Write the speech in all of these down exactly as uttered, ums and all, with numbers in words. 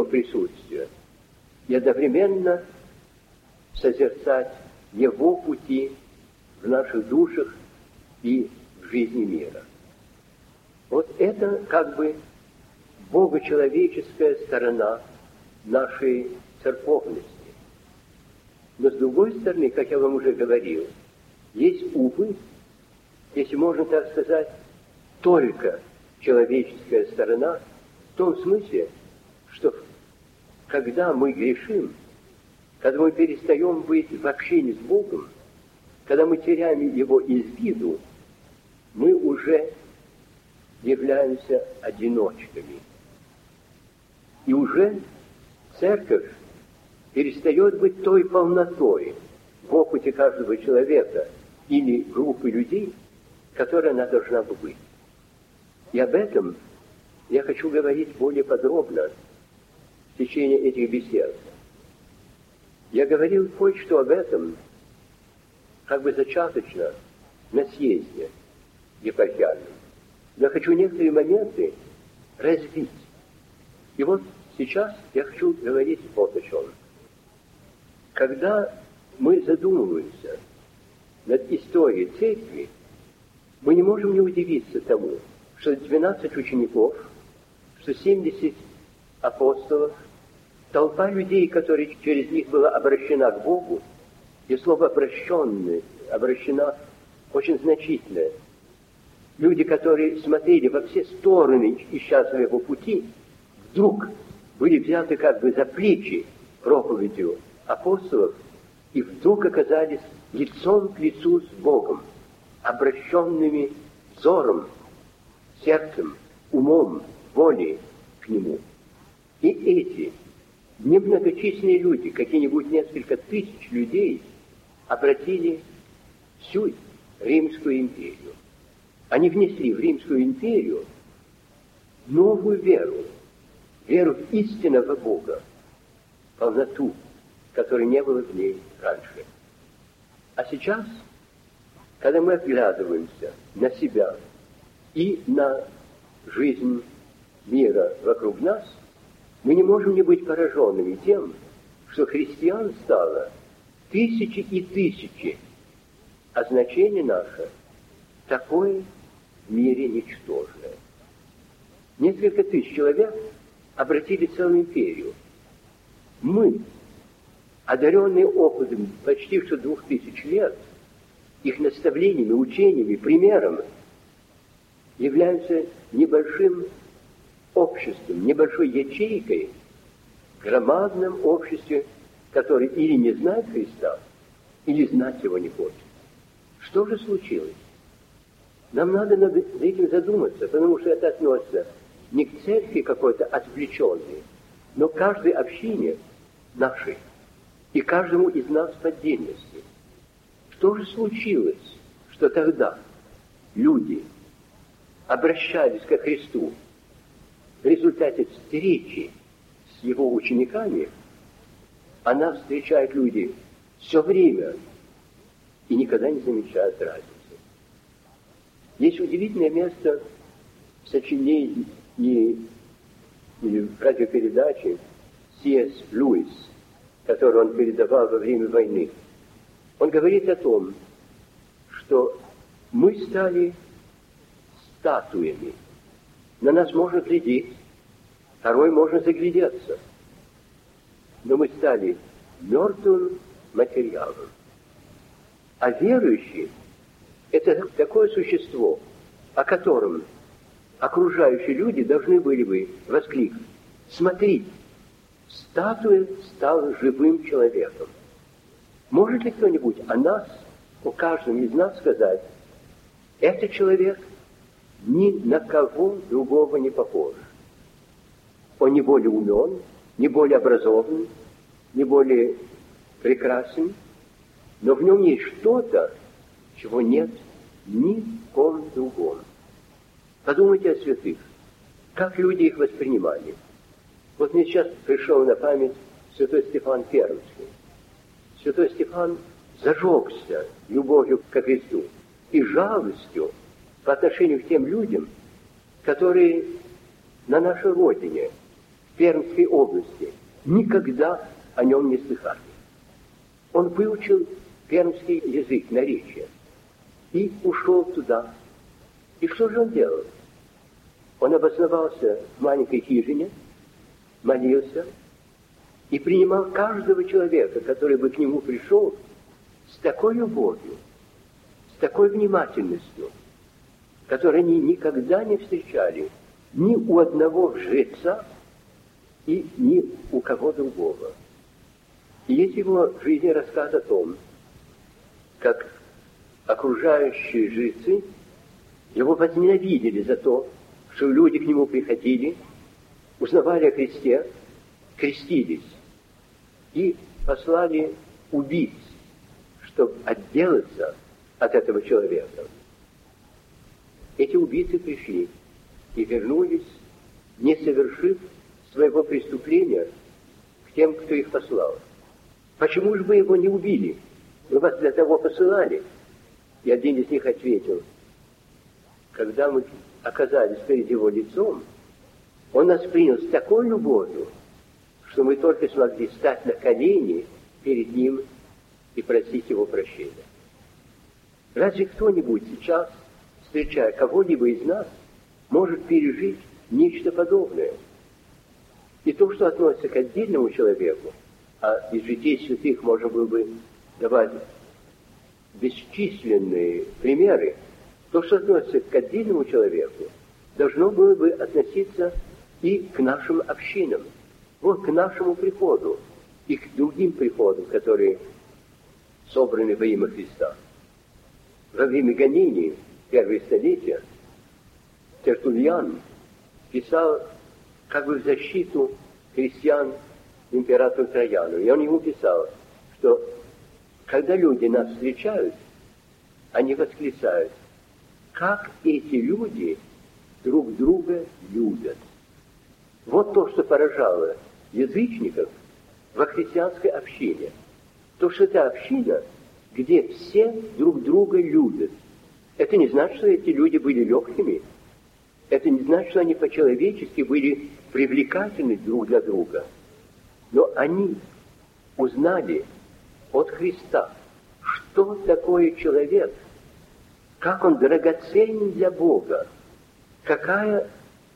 присутствия и одновременно созерцать Его пути в наших душах и в жизни мира. Вот это как бы богочеловеческая сторона нашей церковности. Но с другой стороны, как я вам уже говорил, есть, увы, если можно так сказать, только человеческая сторона, в том смысле, что когда мы грешим, когда мы перестаем быть в общении с Богом, когда мы теряем Его из виду, мы уже являемся одиночками. И уже церковь перестает быть той полнотой в опыте каждого человека или группы людей, которой она должна быть. И об этом я хочу говорить более подробно в течение этих бесед. Я говорил кое-что об этом, как бы зачаточно, на съезде епархиальном. Я хочу некоторые моменты развить. И вот сейчас я хочу говорить вот о чем. Когда мы задумываемся над историей церкви, мы не можем не удивиться тому, что двенадцать учеников, что семьдесят апостолов, толпа людей, которые через них была обращена к Богу, и слово «обращенные», обращена очень значительное. Люди, которые смотрели во все стороны, ища своего пути, вдруг были взяты как бы за плечи проповедью апостолов и вдруг оказались лицом к лицу с Богом, обращенными взором, сердцем, умом, волей к Нему. И эти немногочисленные люди, какие-нибудь несколько тысяч людей, обратили всю Римскую империю. Они внесли в Римскую империю новую веру, веру в истинного Бога, полноту, которой не было в ней раньше. А сейчас, когда мы оглядываемся на себя и на жизнь мира вокруг нас, мы не можем не быть пораженными тем, что христиан стало тысячи и тысячи, а значение наше такое в мире ничтожное. Несколько тысяч человек обратили целую империю. Мы, одаренные опытом почти что двух тысяч лет, их наставлениями, учениями, примером, являемся небольшим обществом, небольшой ячейкой в громадном обществе, которое или не знает Христа, или знать его не хочет. Что же случилось? Нам надо над этим задуматься, потому что это относится не к церкви какой-то отвлеченной, но к каждой общине нашей и каждому из нас в отдельности. Что же случилось, что тогда люди обращались ко Христу в результате встречи с Его учениками, а нас встречают люди все время и никогда не замечают разницы. Есть удивительное место в сочинении или в радиопередаче Си Эс Льюис, которую он передавал во время войны. Он говорит о том, что мы стали статуями. На нас можно глядеть, второй можно заглядеться. Но мы стали мертвым материалом. А верующий — это такое существо, о котором окружающие люди должны были бы воскликнуть: смотри, статуя стала живым человеком. Может ли кто-нибудь о нас, о каждом из нас сказать: этот человек ни на кого другого не похож? Он не более умен, не более образован, не более прекрасен, но в нем есть что-то, чего нет ни в ком другом. Подумайте о святых, как люди их воспринимали. Вот мне сейчас пришел на память святой Стефан Пермский. Святой Стефан зажегся любовью ко Христу и жалостью по отношению к тем людям, которые на нашей родине Пермской области никогда о нем не слыхали. Он выучил пермский язык, наречие, и ушел туда. И что же он делал? Он обосновался в маленькой хижине, молился и принимал каждого человека, который бы к нему пришел, с такой любовью, с такой внимательностью, которой они никогда не встречали ни у одного жреца и ни у кого другого. И есть его жизненный рассказ о том, как окружающие жрецы его возненавидели за то, что люди к нему приходили, узнавали о Христе, крестились и послали убить, чтобы отделаться от этого человека. Эти убийцы пришли и вернулись, не совершив своего преступления, к тем, кто их послал. Почему же вы его не убили? Мы вас для того посылали. И один из них ответил: когда мы оказались перед его лицом, он нас принял с такой любовью, что мы только смогли стать на колени перед ним и просить его прощения. Разве кто-нибудь сейчас, встречая кого-либо из нас, может пережить нечто подобное? И то, что относится к отдельному человеку, а из житий святых можно было бы давать бесчисленные примеры, то, что относится к отдельному человеку, должно было бы относиться и к нашим общинам, вот к нашему приходу и к другим приходам, которые собраны во имя Христа. Во время гонений первые столетия Тертуллиан писал как бы в защиту христиан императору Трояну. И он ему писал, что когда люди нас встречают, они восклицают: как эти люди друг друга любят. Вот то, что поражало язычников во христианской общине. То, что это община, где все друг друга любят. Это не значит, что эти люди были легкими. Это не значит, что они по-человечески были привлекательны друг для друга. Но они узнали от Христа, что такое человек, как он драгоценен для Бога, какая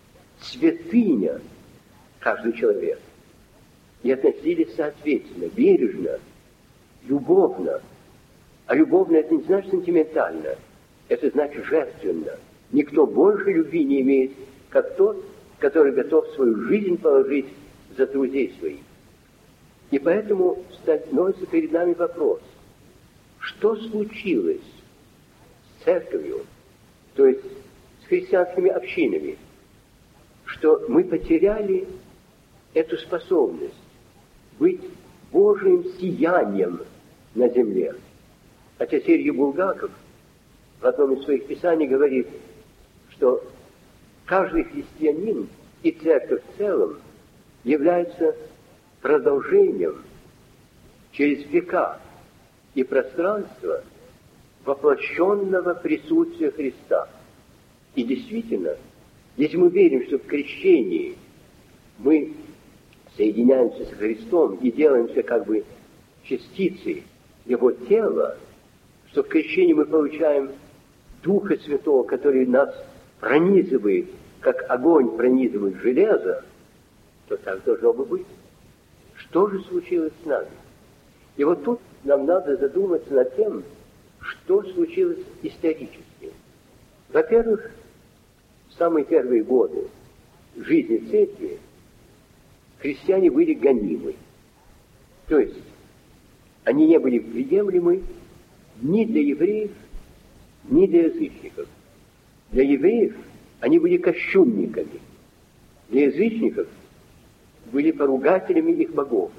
святыня каждый человек. И относились соответственно, бережно, любовно. А любовно — это не значит сентиментально, это значит жертвенно. Никто больше любви не имеет, как тот, который готов свою жизнь положить за друзей своих. И поэтому становится перед нами вопрос: что случилось с церковью, то есть с христианскими общинами, что мы потеряли эту способность быть Божьим сиянием на земле. Хотя Сергий Булгаков в одном из своих писаний говорит, что каждый христианин и церковь в целом является продолжением через века и пространство воплощенного присутствия Христа. И действительно, если мы верим, что в крещении мы соединяемся с Христом и делаемся как бы частицей Его тела, что в крещении мы получаем Духа Святого, который нас пронизывает, как огонь пронизывает железо, то так должно бы быть. Что же случилось с нами? И вот тут нам надо задуматься над тем, что случилось исторически. Во-первых, в самые первые годы жизни церкви христиане были гонимы. То есть они не были приемлемы ни для евреев, ни для язычников. Для евреев они были кощунниками. Для язычников были поругателями их богов.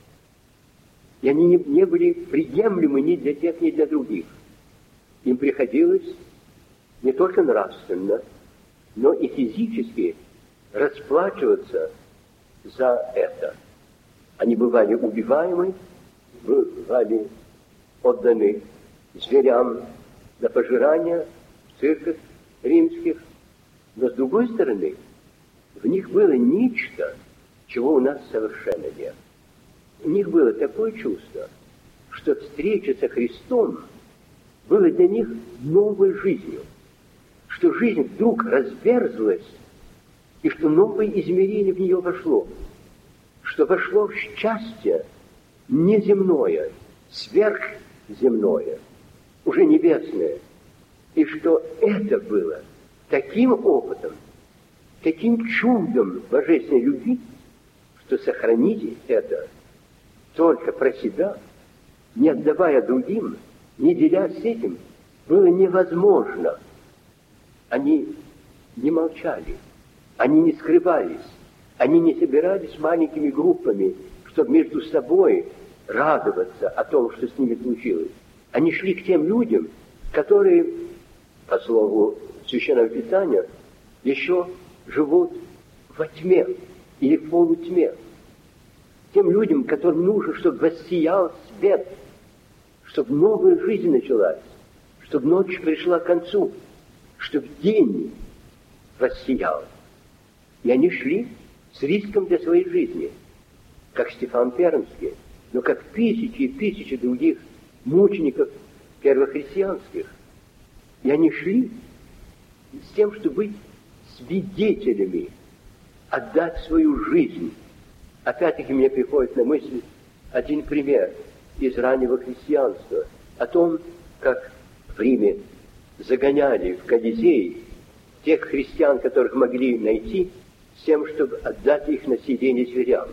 И они не, не были приемлемы ни для тех, ни для других. Им приходилось не только нравственно, но и физически расплачиваться за это. Они бывали убиваемы, бывали отданы зверям на пожирание в цирках римских. Но с другой стороны, в них было нечто, чего у нас совершенно нет. У них было такое чувство, что встреча со Христом была для них новой жизнью, что жизнь вдруг разверзлась, и что новое измерение в нее вошло, что вошло счастье неземное, сверхземное, уже небесное, и что это было таким опытом, таким чудом божественной любви, что сохранить это только про себя, не отдавая другим, не делясь этим, было невозможно. Они не молчали, они не скрывались, они не собирались маленькими группами, чтобы между собой радоваться о том, что с ними случилось. Они шли к тем людям, которые, по слову Священного Писания, еще живут во тьме или в полутьме. Тем людям, которым нужно, чтобы воссиял свет, чтобы новая жизнь началась, чтобы ночь пришла к концу, чтобы день воссиял. И они шли с риском для своей жизни, как Стефан Пермский, но как тысячи и тысячи других мучеников первохристианских. И они шли с тем, чтобы быть свидетелями, отдать свою жизнь. Опять-таки мне приходит на мысль один пример из раннего христианства о том, как в Риме загоняли в Колизей тех христиан, которых могли найти, с тем, чтобы отдать их на съедение зверям.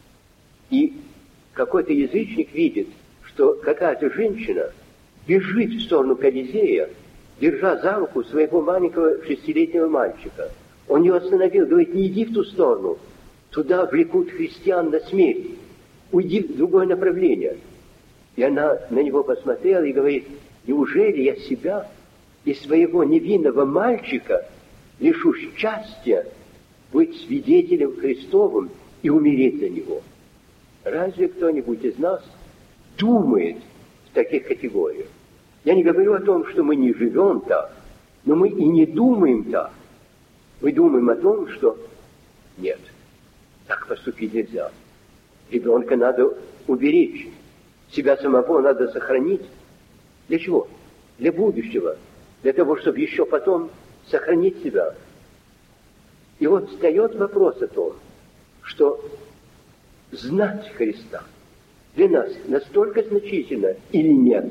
И какой-то язычник видит, что какая-то женщина бежит в сторону Колизея, держа за руку своего маленького шестилетнего мальчика. Он ее остановил, говорит: не иди в ту сторону, туда влекут христиан на смерть, уйди в другое направление. И она на него посмотрела и говорит: неужели я себя и своего невинного мальчика лишу счастья быть свидетелем Христовым и умереть за него? Разве кто-нибудь из нас думает в таких категориях? Я не говорю о том, что мы не живем так, но мы и не думаем так. Мы думаем о том, что нет, так поступить нельзя. Ребенка надо уберечь, себя самого надо сохранить. Для чего? Для будущего. Для того, чтобы еще потом сохранить себя. И вот встает вопрос о том, что знать Христа для нас настолько значительно или нет,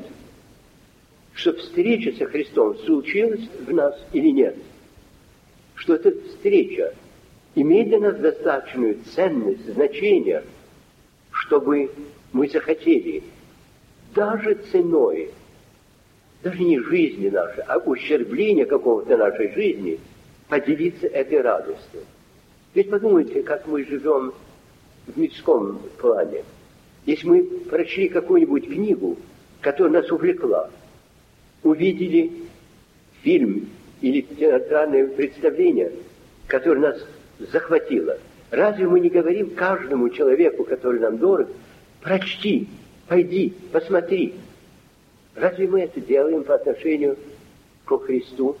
что встреча со Христом случилась в нас или нет, что эта встреча имеет для нас достаточную ценность, значение, чтобы мы захотели даже ценой, даже не жизни нашей, а ущербления какого-то нашей жизни, поделиться этой радостью. Ведь подумайте, как мы живем в мирском плане. Если мы прочли какую-нибудь книгу, которая нас увлекла, увидели фильм или театральное представление, которое нас захватило, разве мы не говорим каждому человеку, который нам дорог: прочти, пойди, посмотри? Разве мы это делаем по отношению к Христу?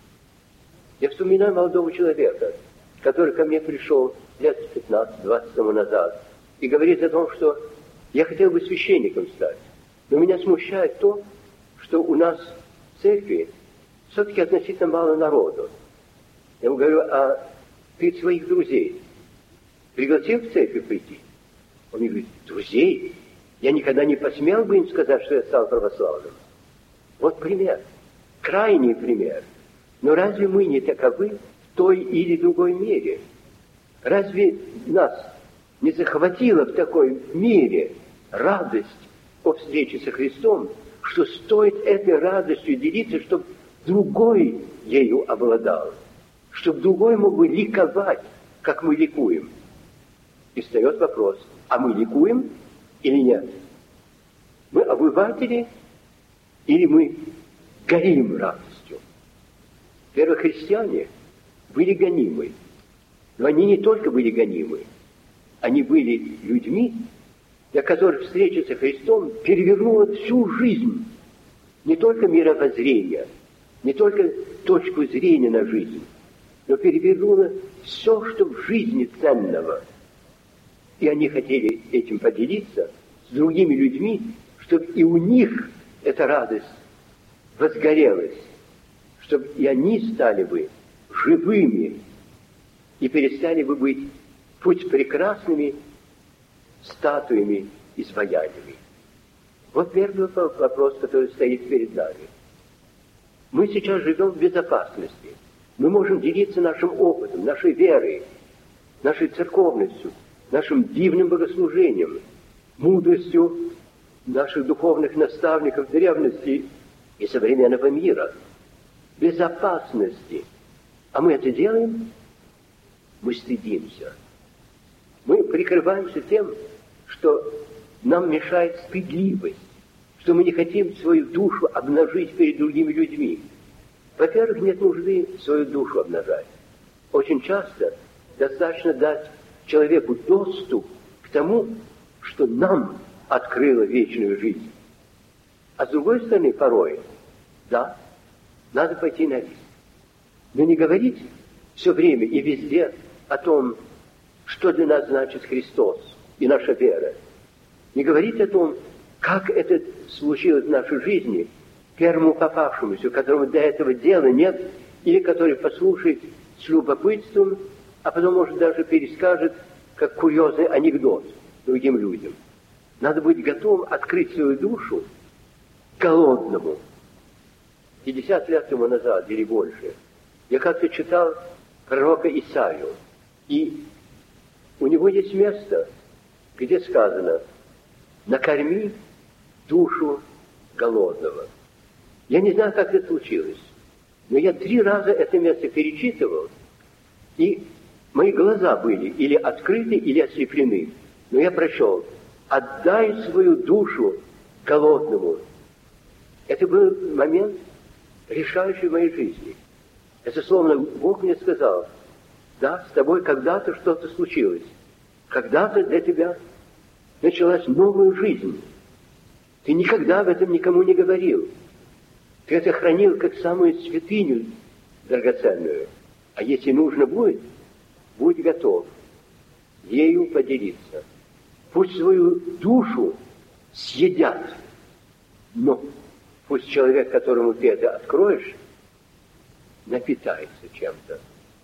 Я вспоминаю молодого человека, который ко мне пришел лет пятнадцать-двадцать тому назад и говорит о том, что я хотел бы священником стать, но меня смущает то, что у нас в церкви все-таки относительно мало народу. Я ему говорю: а ты своих друзей пригласил в церковь прийти? Он мне говорит: друзей? Я никогда не посмел бы им сказать, что я стал православным. Вот пример, крайний пример. Но разве мы не таковы в той или другой мере? Разве нас не захватила в такой мере радость о встрече со Христом, что стоит этой радостью делиться, чтобы другой ею обладал, чтобы другой мог бы ликовать, как мы ликуем? И встает вопрос: а мы ликуем или нет? Мы обыватели или мы горим радостью? Первохристиане были гонимы, но они не только были гонимы, они были людьми, для которых встреча со Христом перевернула всю жизнь, не только мировоззрение, не только точку зрения на жизнь, но перевернула все, что в жизни ценного. И они хотели этим поделиться с другими людьми, чтобы и у них эта радость возгорелась, чтобы и они стали бы живыми и перестали бы быть пусть прекрасными статуями, изваяниями. Вот первый вопрос, который стоит перед нами. Мы сейчас живем в безопасности. Мы можем делиться нашим опытом, нашей верой, нашей церковностью, нашим дивным богослужением, мудростью наших духовных наставников древности и современного мира. Безопасности. А мы это делаем? Мы стыдимся. Мы прикрываемся тем, что нам мешает стыдливость, что мы не хотим свою душу обнажить перед другими людьми. Во-первых, нет нужды свою душу обнажать. Очень часто достаточно дать человеку доступ к тому, что нам открыло вечную жизнь. А с другой стороны, порой, да, надо пойти на риск. Но не говорить все время и везде о том, что для нас значит Христос и наша вера. Не говорить о том, как это случилось в нашей жизни, первому попавшемуся, которому до этого дела нет, или который послушает с любопытством, а потом, может, даже перескажет, как курьезный анекдот другим людям. Надо быть готовым открыть свою душу голодному. пятьдесят лет тому назад, или больше, я как-то читал пророка Исаию, и у него есть место, где сказано: «Накорми душу голодного». Я не знаю, как это случилось, но я три раза это место перечитывал, и мои глаза были или открыты, или ослеплены. Но я прочел: «Отдай свою душу голодному». Это был момент, решающий в моей жизни. Это словно Бог мне сказал: да, с тобой когда-то что-то случилось. Когда-то для тебя началась новая жизнь. Ты никогда об этом никому не говорил. Ты это хранил как самую святыню драгоценную. А если нужно будет, будь готов ею поделиться. Пусть свою душу съедят, но пусть человек, которому ты это откроешь, напитается чем-то.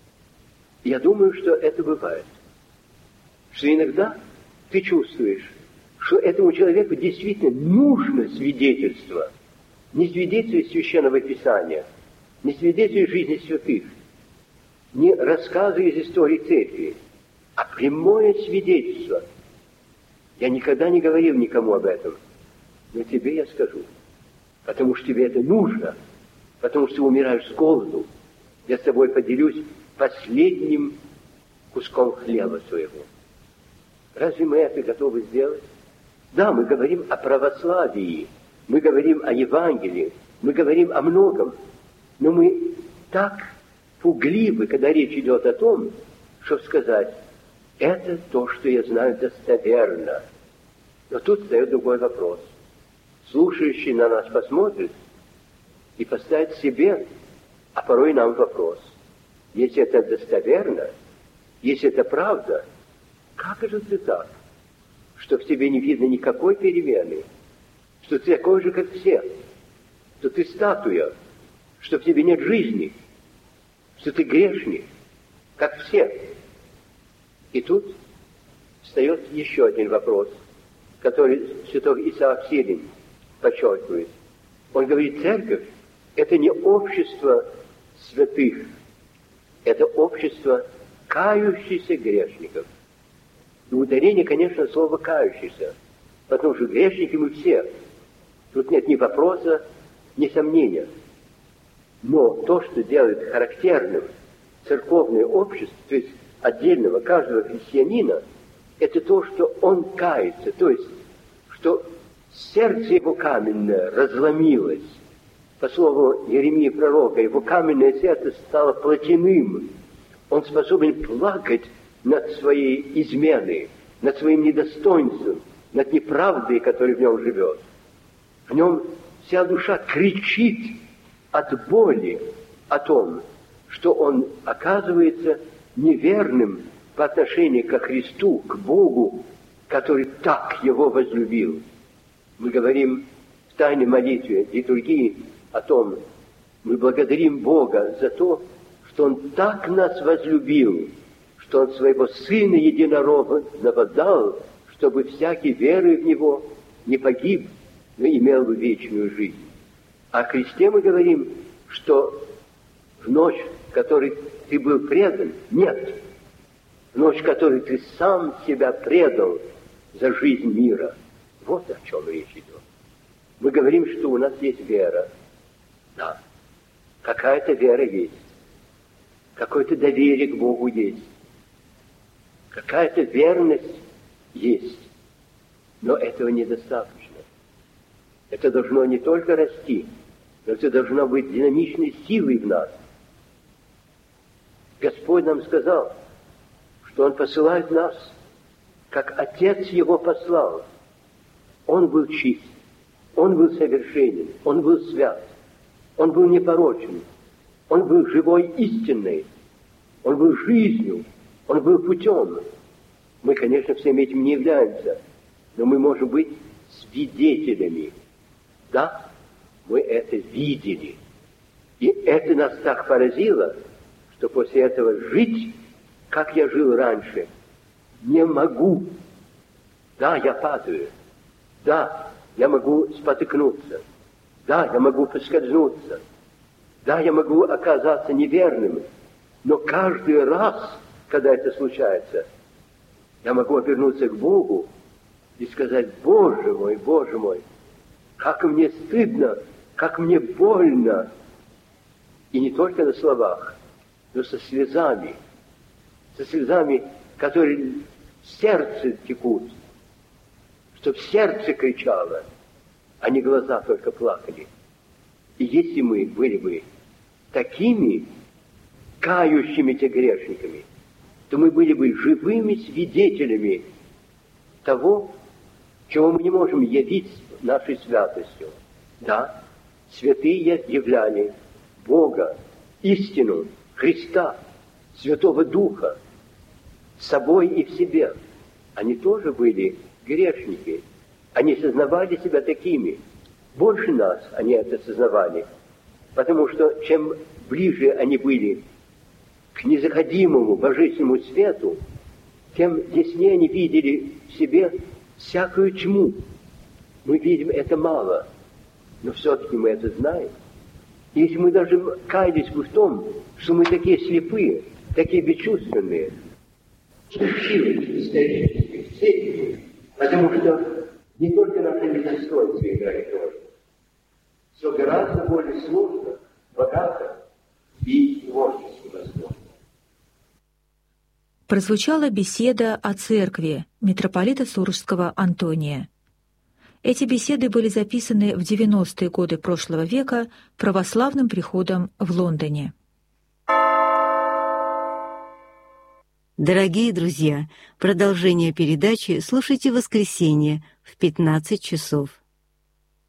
Я думаю, что это бывает. Что иногда ты чувствуешь, что этому человеку действительно нужно свидетельство. Не свидетельство Священного Писания, не свидетельство жизни святых, не рассказы из истории церкви, а прямое свидетельство. Я никогда не говорил никому об этом, но тебе я скажу, потому что тебе это нужно, потому что ты умираешь с голоду. Я с тобой поделюсь последним куском хлеба своего. Разве мы это готовы сделать? Да, мы говорим о православии, мы говорим о Евангелии, мы говорим о многом, но мы так пугливы, когда речь идет о том, чтобы сказать: это то, что я знаю достоверно. Но тут встает другой вопрос. Слушающий на нас посмотрит и поставит себе, а порой нам вопрос: если это достоверно, если это правда, как же ты так, что в тебе не видно никакой перемены, что ты такой же, как все, что ты статуя, что в тебе нет жизни, что ты грешник, как все? И тут встает еще один вопрос, который святой Исаак Сирин подчеркивает. Он говорит: церковь — это не общество святых, это общество кающихся грешников. И ударение, конечно, слово «кающийся», потому что грешники мы все. Тут нет ни вопроса, ни сомнения. Но то, что делает характерным церковное общество, то есть отдельного каждого христианина, это то, что он кается, то есть, что сердце его каменное разломилось. По слову Иеремии пророка, его каменное сердце стало плотяным. Он способен плакать над своей изменой, над своим недостоинством, над неправдой, которая в нем живет. В нем вся душа кричит от боли о том, что он оказывается неверным по отношению ко Христу, к Богу, который так его возлюбил. Мы говорим в тайной молитве литургии о том, мы благодарим Бога за то, что Он так нас возлюбил, что Он своего Сына Единородного дал, чтобы всякий, веруя в Него, не погиб, но имел вечную жизнь. О Христе мы говорим, что в ночь, в которой ты был предан, нет. В ночь, в которой ты сам себя предал за жизнь мира. Вот о чем речь идет. Мы говорим, что у нас есть вера. Да, какая-то вера есть. Какое-то доверие к Богу есть. Какая-то верность есть. Но этого недостаточно. Это должно не только расти, но это должно быть динамичной силой в нас. Господь нам сказал, что Он посылает нас, как Отец Его послал. Он был чист, Он был совершенен, Он был свят, Он был непорочен, Он был живой истинной, Он был жизнью, Он был путем. Мы, конечно, всем этим не являемся, но мы можем быть свидетелями. Да, мы это видели. И это нас так поразило, что после этого жить, как я жил раньше, не могу. Да, я падаю. Да, я могу спотыкнуться. Да, я могу поскользнуться. Да, я могу оказаться неверным. Но каждый раз, когда это случается, я могу обернуться к Богу и сказать: Боже мой, Боже мой, как мне стыдно, как мне больно. И не только на словах, но со слезами, со слезами, которые в сердце текут, чтобы сердце кричало, а не глаза только плакали. И если мы были бы такими кающимися грешниками, то мы были бы живыми свидетелями того, чего мы не можем явить нашей святостью. Да, святые являли Бога, истину, Христа, Святого Духа, собой и в себе. Они тоже были грешники. Они сознавали себя такими. Больше нас они это сознавали. Потому что чем ближе они были к незаходимому божественному свету, тем яснее они видели в себе всякую тьму. Мы видим это мало, но все-таки мы это знаем. И если мы даже каялись бы в том, что мы такие слепые, такие бесчувственные, силы исторические, потому что не только наше недостоинство играет роль. Все гораздо более сложно, богато и творчески возможно. Прозвучала беседа о церкви митрополита Сурожского Антония. Эти беседы были записаны в девяностые годы прошлого века православным приходом в Лондоне. Дорогие друзья, продолжение передачи слушайте в воскресенье в пятнадцать часов.